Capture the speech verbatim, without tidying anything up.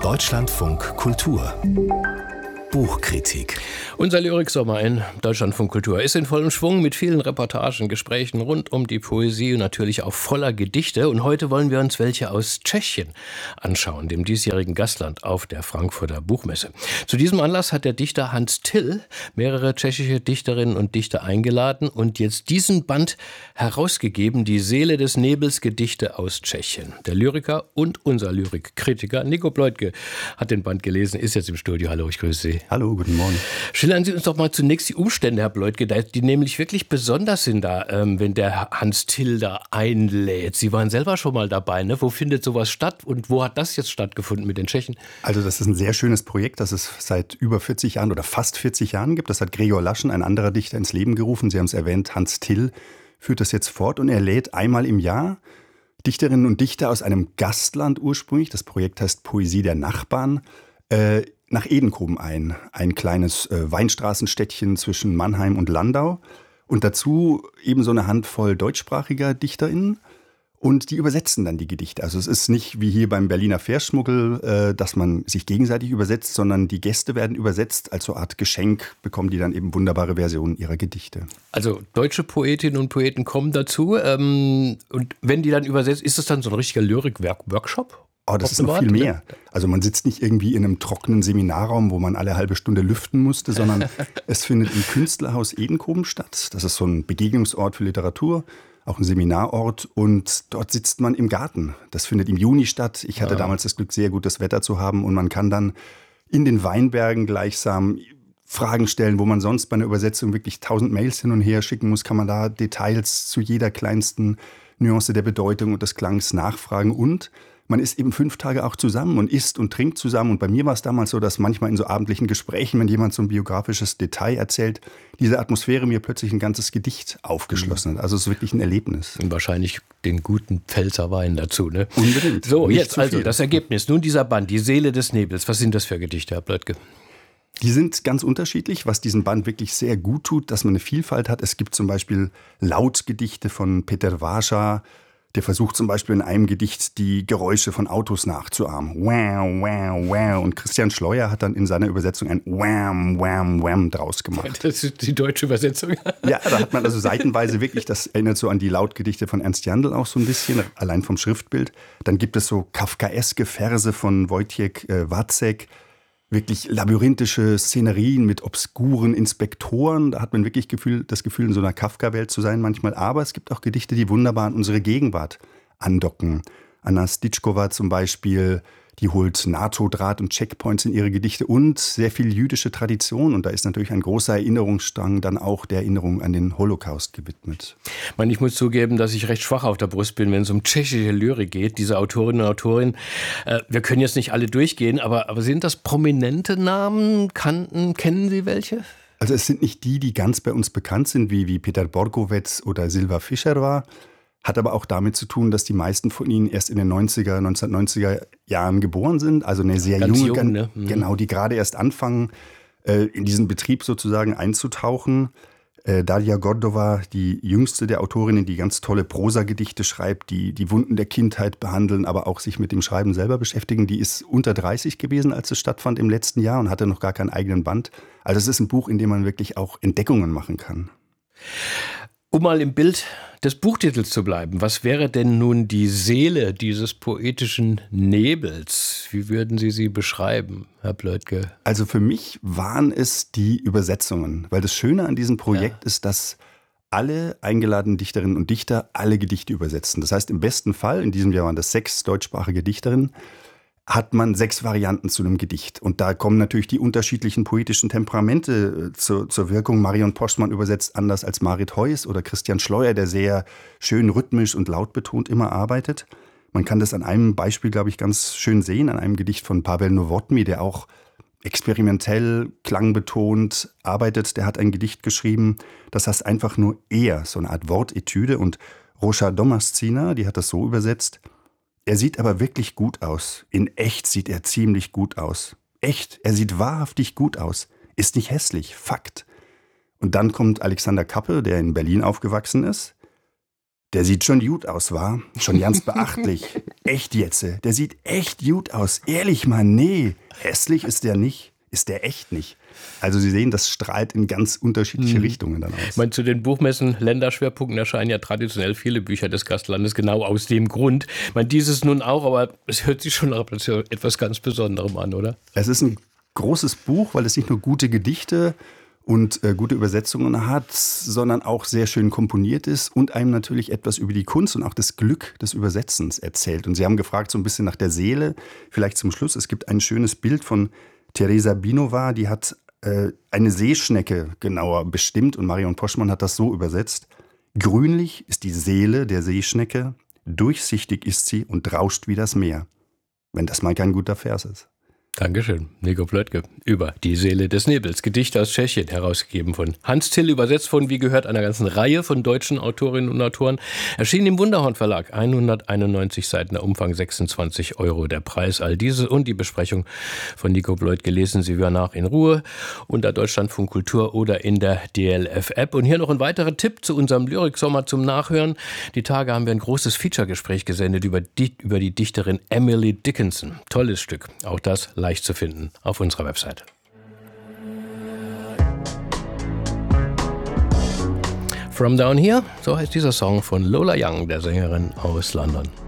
Deutschlandfunk Kultur Buchkritik. Unser Lyriksommer in Deutschlandfunk Kultur ist in vollem Schwung mit vielen Reportagen, Gesprächen rund um die Poesie und natürlich auch voller Gedichte. Und heute wollen wir uns welche aus Tschechien anschauen, dem diesjährigen Gastland auf der Frankfurter Buchmesse. Zu diesem Anlass hat der Dichter Hans Till mehrere tschechische Dichterinnen und Dichter eingeladen und jetzt diesen Band herausgegeben, die Seele des Nebels, Gedichte aus Tschechien. Der Lyriker und unser Lyrikkritiker Nico Pleutke hat den Band gelesen, ist jetzt im Studio. Hallo, ich grüße Sie. Hallo, guten Morgen. Schildern Sie uns doch mal zunächst die Umstände, Herr Pleutke, die nämlich wirklich besonders sind da, ähm, wenn der Hans Till da einlädt. Sie waren selber schon mal dabei, ne? Wo findet sowas statt und wo hat das jetzt stattgefunden mit den Tschechen? Also das ist ein sehr schönes Projekt, das es seit über vierzig Jahren oder fast vierzig Jahren gibt. Das hat Gregor Laschen, ein anderer Dichter, ins Leben gerufen. Sie haben es erwähnt, Hans Till führt das jetzt fort und er lädt einmal im Jahr Dichterinnen und Dichter aus einem Gastland ursprünglich, das Projekt heißt Poesie der Nachbarn, äh, nach Edenkoben ein. Ein kleines äh, Weinstraßenstädtchen zwischen Mannheim und Landau. Und dazu eben so eine Handvoll deutschsprachiger DichterInnen. Und die übersetzen dann die Gedichte. Also es ist nicht wie hier beim Berliner Fährschmuggel, äh, dass man sich gegenseitig übersetzt, sondern die Gäste werden übersetzt. Als so eine Art Geschenk bekommen die dann eben wunderbare Versionen ihrer Gedichte. Also deutsche Poetinnen und Poeten kommen dazu. Ähm, und wenn die dann übersetzt, ist das dann so ein richtiger Lyrik-Workshop? Oh, das ist noch viel mehr. Also man sitzt nicht irgendwie in einem trockenen Seminarraum, wo man alle halbe Stunde lüften musste, sondern es findet im Künstlerhaus Edenkoben statt. Das ist so ein Begegnungsort für Literatur, auch ein Seminarort. Und dort sitzt man im Garten. Das findet im Juni statt. Ich hatte ja. damals das Glück, sehr gutes Wetter zu haben. Und man kann dann in den Weinbergen gleichsam Fragen stellen, wo man sonst bei einer Übersetzung wirklich tausend Mails hin und her schicken muss, kann man da Details zu jeder kleinsten Nuance der Bedeutung und des Klangs nachfragen. Und man ist eben fünf Tage auch zusammen und isst und trinkt zusammen. Und bei mir war es damals so, dass manchmal in so abendlichen Gesprächen, wenn jemand so ein biografisches Detail erzählt, diese Atmosphäre mir plötzlich ein ganzes Gedicht aufgeschlossen hat. Also es ist wirklich ein Erlebnis. Und wahrscheinlich den guten Pfälzer Wein dazu, ne? Unbedingt. So, jetzt also das Ergebnis. Nun dieser Band, die Seele des Nebels. Was sind das für Gedichte, Herr Pleutke? Die sind ganz unterschiedlich, was diesen Band wirklich sehr gut tut, dass man eine Vielfalt hat. Es gibt zum Beispiel Lautgedichte von Peter Váša. Der versucht zum Beispiel in einem Gedicht die Geräusche von Autos nachzuahmen. Wow, wow, wow. Und Christian Schleuer hat dann in seiner Übersetzung ein Wham, Wham, Wham draus gemacht. Das ist die deutsche Übersetzung. Ja, da hat man also seitenweise wirklich, das erinnert so an die Lautgedichte von Ernst Jandl auch so ein bisschen, allein vom Schriftbild. Dann gibt es so kafkaeske Verse von Wojciech äh, Wacek. Wirklich labyrinthische Szenerien mit obskuren Inspektoren. Da hat man wirklich Gefühl, das Gefühl, in so einer Kafka-Welt zu sein manchmal. Aber es gibt auch Gedichte, die wunderbar an unsere Gegenwart andocken. Anna Stitschkova zum Beispiel, die holt NATO-Draht und Checkpoints in ihre Gedichte und sehr viel jüdische Tradition. Und da ist natürlich ein großer Erinnerungsstrang dann auch der Erinnerung an den Holocaust gewidmet. Ich meine, ich muss zugeben, dass ich recht schwach auf der Brust bin, wenn es um tschechische Lyrik geht, diese Autorinnen und Autoren. Äh, wir können jetzt nicht alle durchgehen, aber, aber sind das prominente Namen? Kannten, kennen Sie welche? Also es sind nicht die, die ganz bei uns bekannt sind, wie, wie Peter Borkovec oder Silva Fischer war. Hat aber auch damit zu tun, dass die meisten von ihnen erst in den neunziger, neunzehnhundertneunziger Jahren geboren sind. Also eine sehr Ganz junge, jung, ne? Mhm. Genau, die gerade erst anfangen, äh, in diesen Betrieb sozusagen einzutauchen. Äh, Daria Gordova, die jüngste der Autorinnen, die ganz tolle Prosagedichte schreibt, die die Wunden der Kindheit behandeln, aber auch sich mit dem Schreiben selber beschäftigen. Die ist unter dreißig gewesen, als es stattfand im letzten Jahr und hatte noch gar keinen eigenen Band. Also es ist ein Buch, in dem man wirklich auch Entdeckungen machen kann. Um mal im Bild des Buchtitels zu bleiben, was wäre denn nun die Seele dieses poetischen Nebels? Wie würden Sie sie beschreiben, Herr Pleutke? Also für mich waren es die Übersetzungen, weil das Schöne an diesem Projekt ja. ist, dass alle eingeladenen Dichterinnen und Dichter alle Gedichte übersetzen. Das heißt, im besten Fall, in diesem Jahr waren das sechs deutschsprachige Dichterinnen, hat man sechs Varianten zu einem Gedicht. Und da kommen natürlich die unterschiedlichen poetischen Temperamente zur, zur Wirkung. Marion Poschmann übersetzt anders als Marit Heuss oder Christian Schleuer, der sehr schön rhythmisch und lautbetont immer arbeitet. Man kann das an einem Beispiel, glaube ich, ganz schön sehen, an einem Gedicht von Pavel Novotny, der auch experimentell, klangbetont arbeitet. Der hat ein Gedicht geschrieben, das heißt einfach nur er, so eine Art Wortetüde. Und Roša Domascina, die hat das so übersetzt: Er sieht aber wirklich gut aus. In echt sieht er ziemlich gut aus. Echt, er sieht wahrhaftig gut aus. Ist nicht hässlich, Fakt. Und dann kommt Alexander Kappe, der in Berlin aufgewachsen ist. Der sieht schon gut aus, wa? Schon ganz beachtlich. Echt jetzt, der sieht echt gut aus. Ehrlich mal, nee. Hässlich ist der nicht. Ist der echt nicht. Also Sie sehen, das strahlt in ganz unterschiedliche hm. Richtungen dann aus. Ich meine, zu den Buchmessen, Länderschwerpunkten erscheinen ja traditionell viele Bücher des Gastlandes, genau aus dem Grund. Ich meine, dieses nun auch, aber es hört sich schon nach etwas ganz Besonderem an, oder? Es ist ein großes Buch, weil es nicht nur gute Gedichte und äh, gute Übersetzungen hat, sondern auch sehr schön komponiert ist und einem natürlich etwas über die Kunst und auch das Glück des Übersetzens erzählt. Und Sie haben gefragt so ein bisschen nach der Seele, vielleicht zum Schluss. Es gibt ein schönes Bild von Teresa Binova, die hat äh, eine Seeschnecke genauer bestimmt und Marion Poschmann hat das so übersetzt. Grünlich ist die Seele der Seeschnecke, durchsichtig ist sie und rauscht wie das Meer. Wenn das mal kein guter Vers ist. Dankeschön, Nico Plötke, über Die Seele des Nebels, Gedichte aus Tschechien, herausgegeben von Hans Till, übersetzt von, wie gehört, einer ganzen Reihe von deutschen Autorinnen und Autoren, erschienen im Wunderhorn Verlag, hunderteinundneunzig Seiten, der Umfang sechsundzwanzig Euro, der Preis. All dieses und die Besprechung von Nico Plötke lesen Sie nach in Ruhe unter Deutschlandfunk Kultur oder in der D L F-App. Und hier noch ein weiterer Tipp zu unserem Lyriksommer zum Nachhören. Die Tage haben wir ein großes Feature-Gespräch gesendet über die, über die Dichterin Emily Dickinson. Tolles Stück, auch das leicht zu finden auf unserer Website. From Down Here, so heißt dieser Song von Lola Young, der Sängerin aus London.